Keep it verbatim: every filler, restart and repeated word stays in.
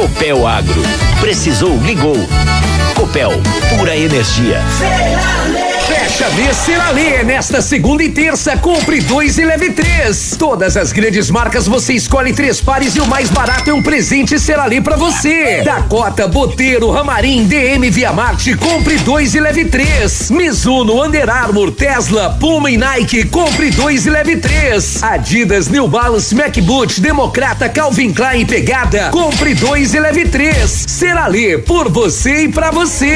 Copel Agro. Precisou, ligou. Copel, pura energia. Fecha mês Seralê, nesta segunda e terça, compre dois e leve três. Todas as grandes marcas você escolhe três pares e o mais barato é um presente Seralê pra você. Dakota, Boteiro, Ramarim, D M, Via Marte, compre dois e leve três. Mizuno, Under Armour, Tesla, Puma e Nike, compre dois e leve três. Adidas, New Balance, MacBoot, Democrata, Calvin Klein e Pegada, compre dois e leve três. Seralê, por você e pra você.